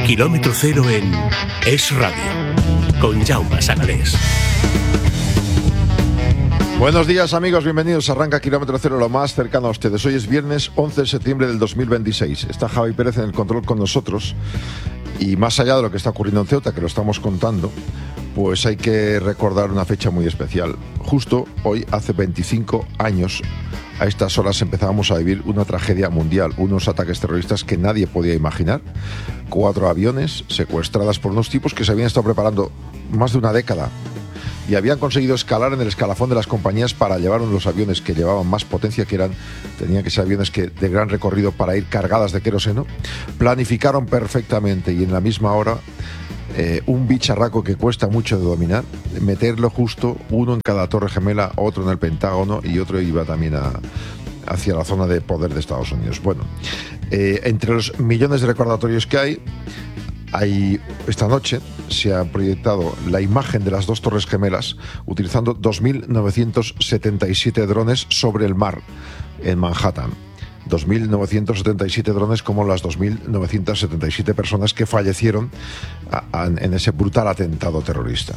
Kilómetro Cero en Es Radio, con Jaume Sagalés. Buenos días, amigos, bienvenidos. Arranca Kilómetro Cero, lo más cercano a ustedes. Hoy es viernes 11 de septiembre del 2026. Está Javi Pérez en el control con nosotros. Y más allá de lo que está ocurriendo en Ceuta, que lo estamos contando, pues hay que recordar una fecha muy especial. Justo hoy, hace 25 años, a estas horas empezábamos a vivir una tragedia mundial, unos ataques terroristas que nadie podía imaginar. 4 aviones secuestradas por unos tipos que se habían estado preparando más de una década y habían conseguido escalar en el escalafón de las compañías para llevar los aviones que llevaban más potencia, tenían que ser aviones de gran recorrido para ir cargadas de queroseno. Planificaron perfectamente y en la misma hora un bicharraco que cuesta mucho de dominar, meterlo justo, uno en cada torre gemela, otro en el Pentágono y otro iba también hacia la zona de poder de Estados Unidos. Bueno, entre los millones de recordatorios que hay, esta noche se ha proyectado la imagen de las 2 torres gemelas utilizando 2.977 drones sobre el mar en Manhattan. 2.977 drones como las 2.977 personas que fallecieron en ese brutal atentado terrorista.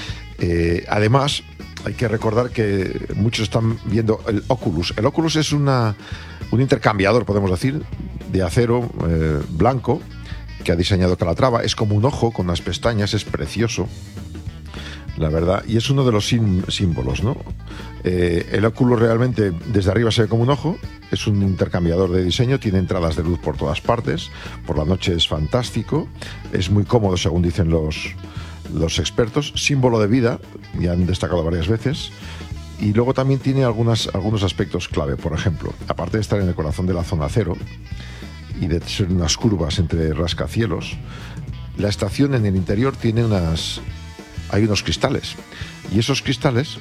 Además, hay que recordar que muchos están viendo el Oculus. El Oculus es un intercambiador, podemos decir, de acero blanco, que ha diseñado Calatrava. Es como un ojo con unas pestañas, es precioso, la verdad, y es uno de los símbolos, ¿no? El Oculus realmente desde arriba se ve como un ojo, es un intercambiador de diseño, tiene entradas de luz por todas partes, por la noche es fantástico, es muy cómodo según dicen los expertos, símbolo de vida, ya han destacado varias veces. Y luego también tiene algunos aspectos clave. Por ejemplo, aparte de estar en el corazón de la zona cero y de ser unas curvas entre rascacielos, la estación en el interior tiene hay unos cristales, y esos cristales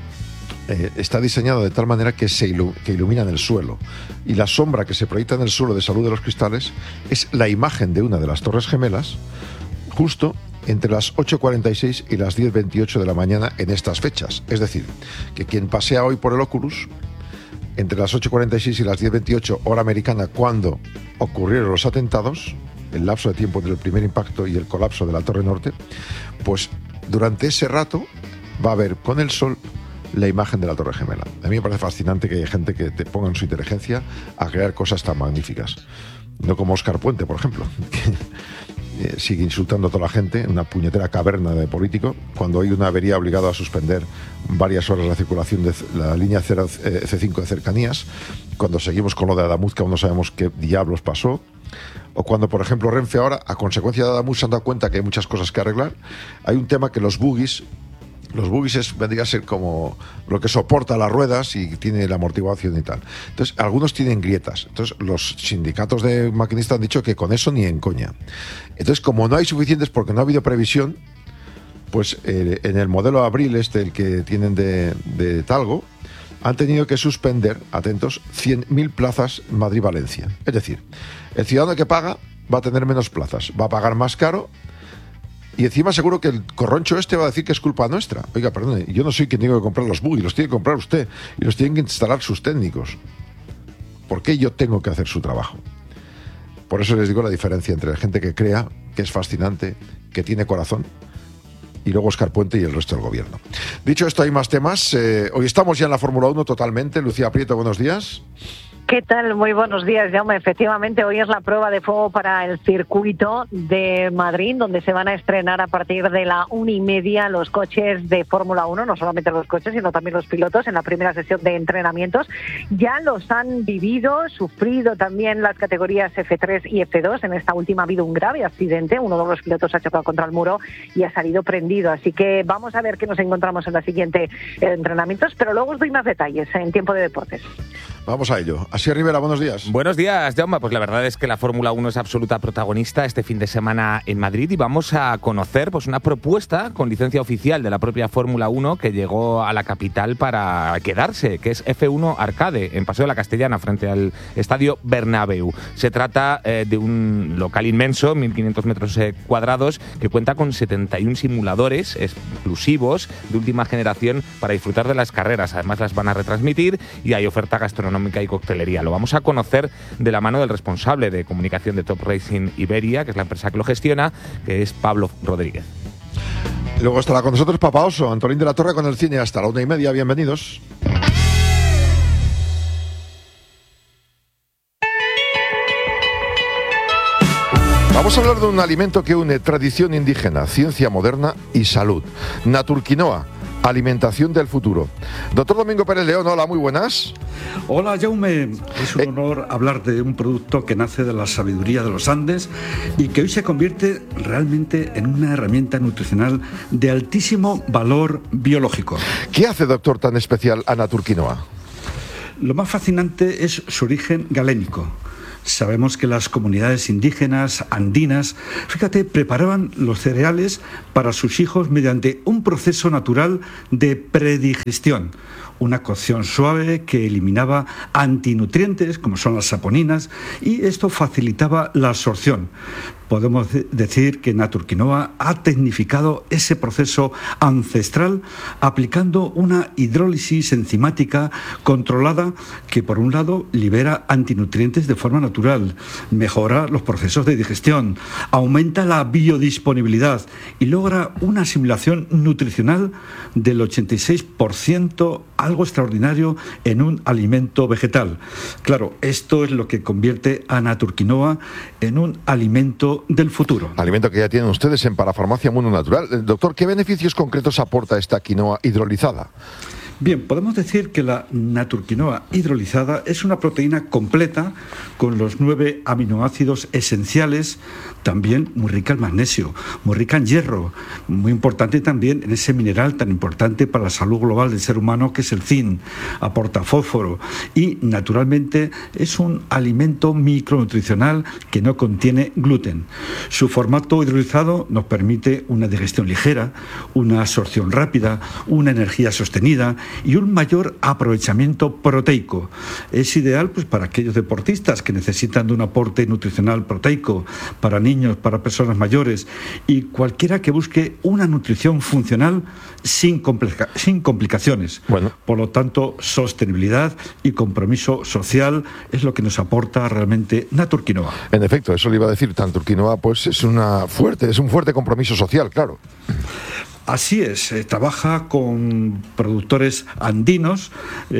está diseñado de tal manera que iluminan el suelo, y la sombra que se proyecta en el suelo de salud de los cristales es la imagen de una de las torres gemelas justo entre las 8:46 y las 10:28 de la mañana en estas fechas. Es decir, que quien pasea hoy por el Oculus entre las 8:46 y las 10:28 hora americana, cuando ocurrieron los atentados, el lapso de tiempo entre el primer impacto y el colapso de la Torre Norte, pues durante ese rato va a ver con el sol la imagen de la Torre Gemela. A mí me parece fascinante que haya gente que te ponga en su inteligencia a crear cosas tan magníficas. No como Óscar Puente, por ejemplo, que sigue insultando a toda la gente, una puñetera caverna de político, cuando hoy una avería ha obligado a suspender varias horas la circulación de la línea C5 de cercanías, cuando seguimos con lo de Adamuz, que aún no sabemos qué diablos pasó, o cuando, por ejemplo, Renfe ahora, a consecuencia de Adamuz, se han dado cuenta que hay muchas cosas que arreglar. Hay un tema que los buggies vendría a ser como lo que soporta las ruedas y tiene la amortiguación y tal. Entonces, algunos tienen grietas. Entonces, los sindicatos de maquinistas han dicho que con eso ni en coña. Entonces, como no hay suficientes porque no ha habido previsión, pues en el modelo Abril, el que tienen de Talgo, han tenido que suspender, atentos, 100.000 plazas Madrid-Valencia. Es decir, el ciudadano que paga va a tener menos plazas, va a pagar más caro. Y encima seguro que el corroncho va a decir que es culpa nuestra. Oiga, perdone, yo no soy quien tengo que comprar los buggy, los tiene que comprar usted. Y los tienen que instalar sus técnicos. ¿Por qué yo tengo que hacer su trabajo? Por eso les digo la diferencia entre la gente que crea, que es fascinante, que tiene corazón, y luego Óscar Puente y el resto del gobierno. Dicho esto, hay más temas. Hoy estamos ya en la Fórmula 1 totalmente. Lucía Prieto, buenos días. ¿Qué tal? Muy buenos días, Jaume. Efectivamente, hoy es la prueba de fuego para el circuito de Madrid, donde se van a estrenar a partir de la 1:30 los coches de Fórmula 1, no solamente los coches, sino también los pilotos, en la primera sesión de entrenamientos. Ya los han vivido, sufrido también las categorías F3 y F2. En esta última ha habido un grave accidente, uno de los pilotos ha chocado contra el muro y ha salido prendido. Así que vamos a ver qué nos encontramos en la siguiente entrenamientos, pero luego os doy más detalles en Tiempo de Deportes. Vamos a ello. Asier Rivera, buenos días. Buenos días, Jaume. Pues la verdad es que la Fórmula 1 es absoluta protagonista este fin de semana en Madrid y vamos a conocer una propuesta con licencia oficial de la propia Fórmula 1 que llegó a la capital para quedarse, que es F1 Arcade, en Paseo de la Castellana, frente al Estadio Bernabéu. Se trata de un local inmenso, 1.500 metros cuadrados, que cuenta con 71 simuladores exclusivos de última generación para disfrutar de las carreras. Además, las van a retransmitir y hay oferta gastronómica gastronómica y coctelería. Lo vamos a conocer de la mano del responsable de comunicación de Top Racing Iberia, que es la empresa que lo gestiona, que es Pablo Rodríguez. Luego estará con nosotros Papa Oso, Antolín de la Torre con el cine hasta la 1:30. Bienvenidos. Vamos a hablar de un alimento que une tradición indígena, ciencia moderna y salud. Naturquinoa, alimentación del futuro. Doctor Domingo Pérez León, hola, muy buenas. Hola, Jaume. Es un honor hablar de un producto que nace de la sabiduría de los Andes y que hoy se convierte realmente en una herramienta nutricional de altísimo valor biológico. ¿Qué hace, doctor, tan especial a Naturquinoa? Lo más fascinante es su origen galénico. Sabemos que las comunidades indígenas andinas, fíjate, preparaban los cereales para sus hijos mediante un proceso natural de predigestión, una cocción suave que eliminaba antinutrientes como son las saponinas y esto facilitaba la absorción. Podemos decir que Naturquinoa ha tecnificado ese proceso ancestral aplicando una hidrólisis enzimática controlada que, por un lado, libera antinutrientes de forma natural, mejora los procesos de digestión, aumenta la biodisponibilidad y logra una asimilación nutricional del 86%, algo extraordinario en un alimento vegetal. Claro, esto es lo que convierte a Naturquinoa en un alimento del futuro. Alimento que ya tienen ustedes en Parafarmacia Mundo Natural. Doctor, ¿qué beneficios concretos aporta esta quinoa hidrolizada? Bien, podemos decir que la Naturquinoa hidrolizada es una proteína completa con los 9 aminoácidos esenciales, también muy rica en magnesio, muy rica en hierro, muy importante también en ese mineral tan importante para la salud global del ser humano que es el zinc, aporta fósforo y naturalmente es un alimento micronutricional que no contiene gluten. Su formato hidrolizado nos permite una digestión ligera, una absorción rápida, una energía sostenida y un mayor aprovechamiento proteico. Es ideal pues para aquellos deportistas que necesitan de un aporte nutricional proteico, para niños, para personas mayores y cualquiera que busque una nutrición funcional sin complicaciones. Bueno. Por lo tanto, sostenibilidad y compromiso social es lo que nos aporta realmente Naturquinoa. En efecto, eso le iba a decir, Naturquinoa pues es un fuerte compromiso social, claro. Así es, trabaja con productores andinos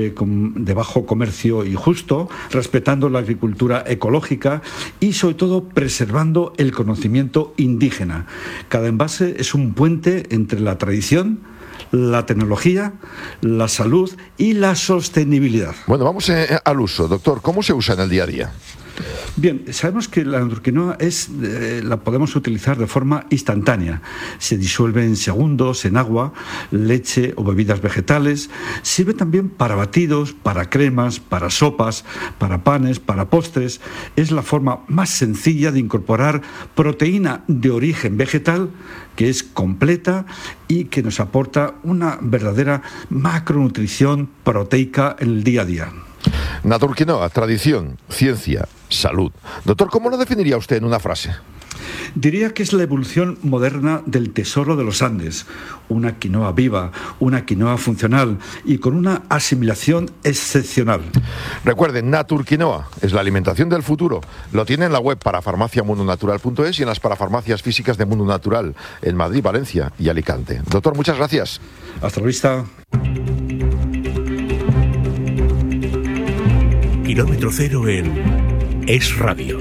de bajo comercio y justo, respetando la agricultura ecológica y sobre todo preservando el conocimiento indígena. Cada envase es un puente entre la tradición, la tecnología, la salud y la sostenibilidad. Bueno, vamos al uso. Doctor, ¿cómo se usa en el día a día? Bien, sabemos que la Naturquinoa la podemos utilizar de forma instantánea. Se disuelve en segundos en agua, leche o bebidas vegetales. Sirve también para batidos, para cremas, para sopas, para panes, para postres. Es la forma más sencilla de incorporar proteína de origen vegetal que es completa y que nos aporta una verdadera macronutrición proteica en el día a día. Naturquinoa, tradición, ciencia, salud. Doctor, ¿cómo lo definiría usted en una frase? Diría que es la evolución moderna del tesoro de los Andes, una quinoa viva, una quinoa funcional y con una asimilación excepcional. Recuerden, Naturquinoa es la alimentación del futuro. Lo tiene en la web parafarmaciamundonatural.es y en las parafarmacias físicas de Mundo Natural en Madrid, Valencia y Alicante. Doctor, muchas gracias. Hasta la vista. Kilómetro cero en Es Radio.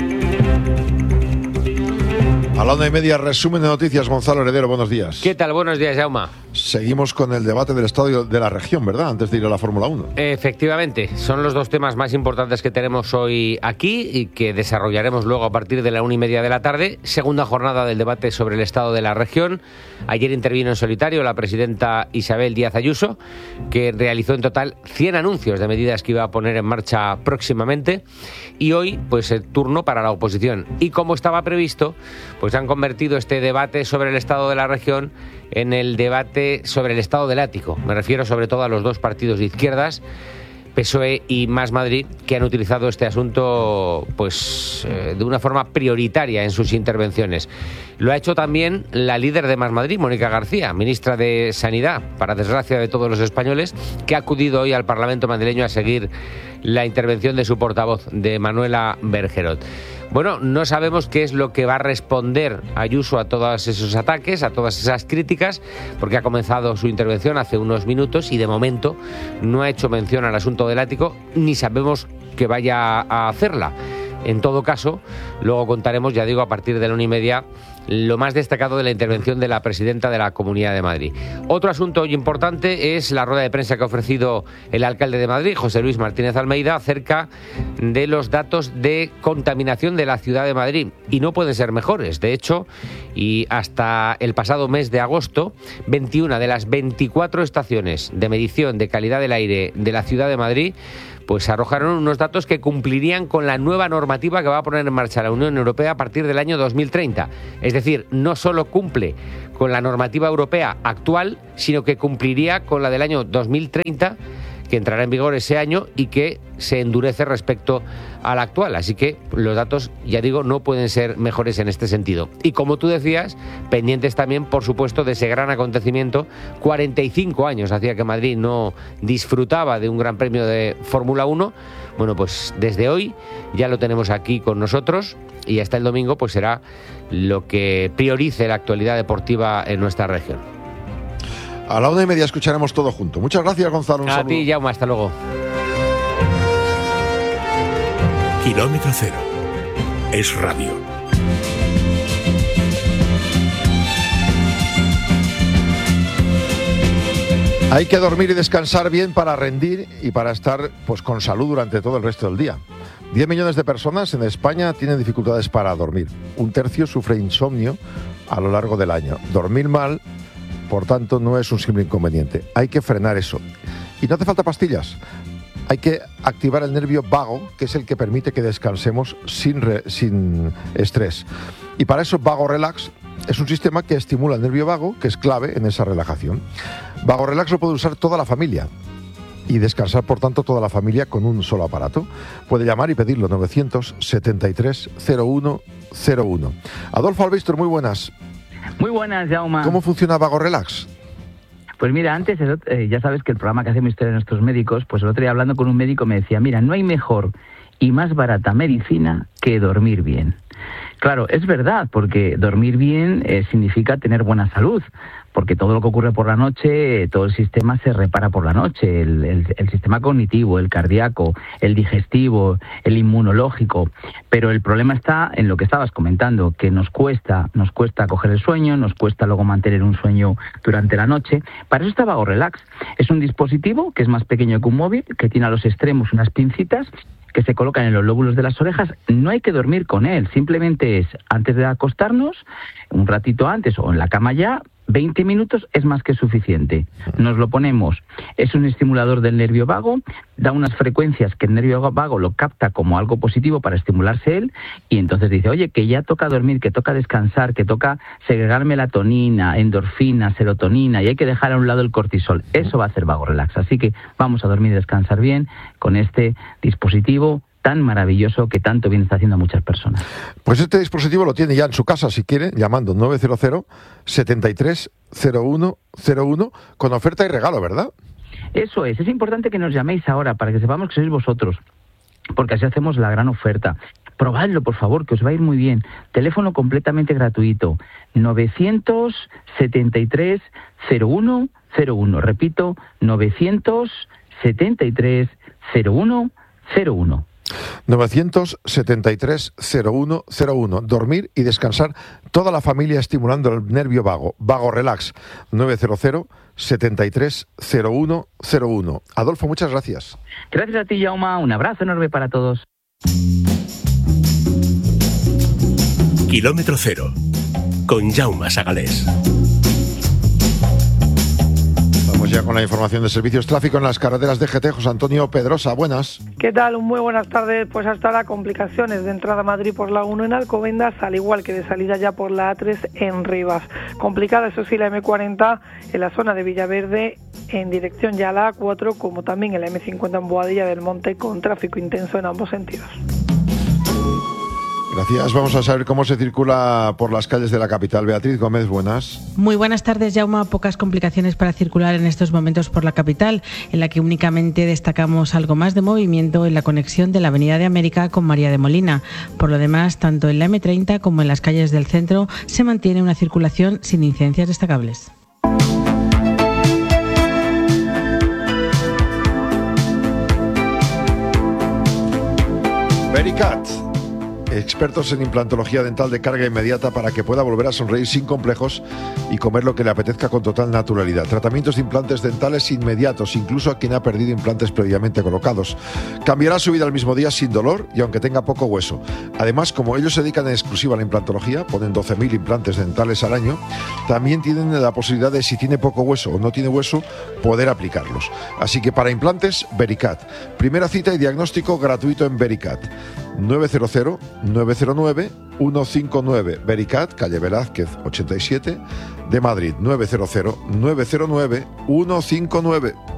A la 1:30, resumen de noticias. Gonzalo Heredero, buenos días. ¿Qué tal? Buenos días, Jaume. Seguimos con el debate del estado de la región, ¿verdad? Antes de ir a la Fórmula 1. Efectivamente, son los dos temas más importantes que tenemos hoy aquí y que desarrollaremos luego a partir de la 1:30 de la tarde. Segunda jornada del debate sobre el estado de la región. Ayer intervino en solitario la presidenta Isabel Díaz Ayuso, que realizó en total 100 anuncios de medidas que iba a poner en marcha próximamente. Y hoy, pues el turno para la oposición. Y como estaba previsto, pues han convertido este debate sobre el estado de la región en el debate sobre el estado del ático. Me refiero sobre todo a los dos partidos de izquierdas, PSOE y Más Madrid, que han utilizado este asunto pues de una forma prioritaria en sus intervenciones. Lo ha hecho también la líder de Más Madrid, Mónica García, ministra de Sanidad, para desgracia de todos los españoles, que ha acudido hoy al Parlamento madrileño a seguir la intervención de su portavoz, de Manuela Bergerot. Bueno, no sabemos qué es lo que va a responder Ayuso a todos esos ataques, a todas esas críticas, porque ha comenzado su intervención hace unos minutos y de momento no ha hecho mención al asunto del ático, ni sabemos que vaya a hacerla. En todo caso, luego contaremos, ya digo, a partir de la 1:30, lo más destacado de la intervención de la presidenta de la Comunidad de Madrid. Otro asunto importante es la rueda de prensa que ha ofrecido el alcalde de Madrid, José Luis Martínez Almeida, acerca de los datos de contaminación de la ciudad de Madrid. Y no pueden ser mejores. De hecho, y hasta el pasado mes de agosto, 21 de las 24 estaciones de medición de calidad del aire de la ciudad de Madrid pues arrojaron unos datos que cumplirían con la nueva normativa que va a poner en marcha la Unión Europea a partir del año 2030. Es decir, no solo cumple con la normativa europea actual, sino que cumpliría con la del año 2030, que entrará en vigor ese año y que se endurece respecto a la actual. Así que los datos, ya digo, no pueden ser mejores en este sentido. Y como tú decías, pendientes también, por supuesto, de ese gran acontecimiento. 45 años hacía que Madrid no disfrutaba de un gran premio de Fórmula 1. Bueno, pues desde hoy ya lo tenemos aquí con nosotros y hasta el domingo pues será lo que priorice la actualidad deportiva en nuestra región. A la 1:30 escucharemos todo junto. Muchas gracias, Gonzalo. Un saludo. A ti, Jaume, hasta luego. Kilómetro Cero es radio. Hay que dormir y descansar bien para rendir y para estar pues con salud durante todo el resto del día. 10 millones de personas en España tienen dificultades para dormir. 1/3 sufre insomnio a lo largo del año. Dormir mal, por tanto, no es un simple inconveniente. Hay que frenar eso. Y no hace falta pastillas. Hay que activar el nervio vago, que es el que permite que descansemos sin estrés. Y para eso Vago Relax es un sistema que estimula el nervio vago, que es clave en esa relajación. Vago Relax lo puede usar toda la familia y descansar, por tanto, toda la familia con un solo aparato. Puede llamar y pedirlo 973 01 01. Adolfo Albistor, muy buenas. Muy buenas, Jaume. ¿Cómo funciona Vago Relax? Pues mira, antes, ya sabes que el programa que hacemos Historia de Nuestros Médicos, pues el otro día hablando con un médico me decía, mira, no hay mejor y más barata medicina que dormir bien. Claro, es verdad, porque dormir bien significa tener buena salud, porque todo lo que ocurre por la noche, todo el sistema se repara por la noche, el sistema cognitivo, el cardíaco, el digestivo, el inmunológico, pero el problema está en lo que estabas comentando, que nos cuesta coger el sueño, nos cuesta luego mantener un sueño durante la noche. Para eso está Vago Relax. Es un dispositivo que es más pequeño que un móvil, que tiene a los extremos unas pincitas que se colocan en los lóbulos de las orejas. No hay que dormir con él, simplemente es antes de acostarnos, un ratito antes o en la cama ya, 20 minutos es más que suficiente. Nos lo ponemos, es un estimulador del nervio vago, da unas frecuencias que el nervio vago lo capta como algo positivo para estimularse él, y entonces dice, oye, que ya toca dormir, que toca descansar, que toca segregar melatonina, endorfina, serotonina, y hay que dejar a un lado el cortisol. Eso va a hacer Vago Relax. Así que vamos a dormir y descansar bien con este dispositivo tan maravilloso que tanto bien está haciendo a muchas personas. Pues este dispositivo lo tiene ya en su casa, si quiere, llamando 900 73 01 01 con oferta y regalo, ¿verdad? Eso es importante que nos llaméis ahora para que sepamos que sois vosotros, porque así hacemos la gran oferta. Probadlo, por favor, que os va a ir muy bien. Teléfono completamente gratuito, 973 01 01. Repito, 973 01 01. 973 01 01. Dormir y descansar toda la familia estimulando el nervio vago. Vago Relax. 900 73 01 01. Adolfo, muchas gracias. Gracias a ti, Jaume. Un abrazo enorme para todos. Kilómetro Cero con Jaume Sagalés. Vamos ya con la información de servicios tráfico en las carreteras de GT. José Antonio Pedrosa, buenas. ¿Qué tal? Muy buenas tardes. Pues hasta ahora complicaciones de entrada a Madrid por la 1 en Alcobendas, al igual que de salida ya por la A3 en Rivas. Complicada, eso sí, la M40 en la zona de Villaverde en dirección ya a la A4, como también en la M50 en Boadilla del Monte, con tráfico intenso en ambos sentidos. Gracias. Vamos a saber cómo se circula por las calles de la capital. Beatriz Gómez, buenas. Muy buenas tardes, Jaume. Pocas complicaciones para circular en estos momentos por la capital, en la que únicamente destacamos algo más de movimiento en la conexión de la Avenida de América con María de Molina. Por lo demás, tanto en la M30 como en las calles del centro se mantiene una circulación sin incidencias destacables. Vericat, expertos en implantología dental de carga inmediata para que pueda volver a sonreír sin complejos y comer lo que le apetezca con total naturalidad. Tratamientos de implantes dentales inmediatos, incluso a quien ha perdido implantes previamente colocados. Cambiará su vida al mismo día sin dolor y aunque tenga poco hueso. Además, como ellos se dedican en exclusiva a la implantología, ponen 12.000 implantes dentales al año, también tienen la posibilidad de, si tiene poco hueso o no tiene hueso, poder aplicarlos. Así que para implantes, Vericat. Primera cita y diagnóstico gratuito en Vericat. 900-909-159. Vericat, calle Velázquez 87 de Madrid. 900-909-159.